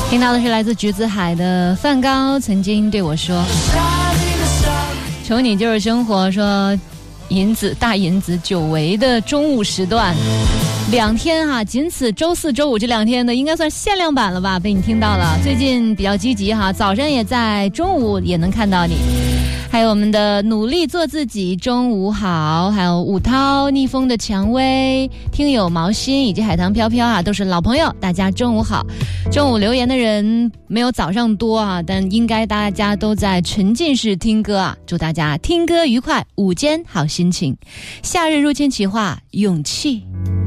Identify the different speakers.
Speaker 1: 听到的是来自橘子海的梵高曾经对我说，瞅你就是生活，说大银子久违的中午时段，2天哈，仅此周4周5这2天的应该算限量版了吧，被你听到了。最近比较积极哈，早上也在，中午也能看到你。还有我们的努力做自己，中午好，还有武涛、逆风的蔷薇、听友毛心以及海棠飘飘啊，都是老朋友，大家中午好。中午留言的人没有早上多啊，但应该大家都在沉浸式听歌啊，祝大家听歌愉快，午间好心情。夏日入侵企划，勇气。